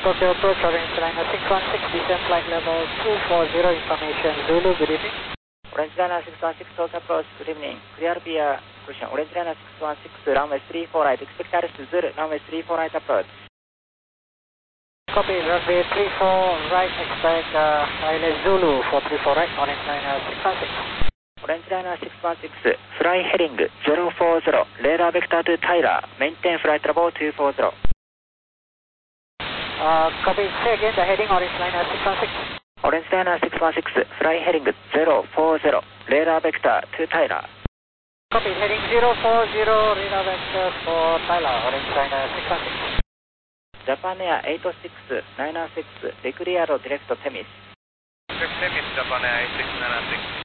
Tokyo approach, Orange Liner 616, descent flight level 240 information, Zulu, good evening. Orange Liner 616, Tokyo approach, good evening. Clear via cushion. Orange Liner 616, runway 34 right, expect Alice Zulu, runway 34 right approach. Copy, runway 34 right, expect Alice Zulu 434 right, Orange Liner 616. Orange Liner 616, fly heading 040, radar vector to Tyler, maintain flight level 240. Copy, say again the heading, Orange Liner 616. Orange Liner 616, fly heading 040, radar vector to Tyler. Copy, heading 040, radar vector for Tyler, Orange Liner 616. Japan Air 8696, declared direct Temis. Direct Temis, Japan Air 8696.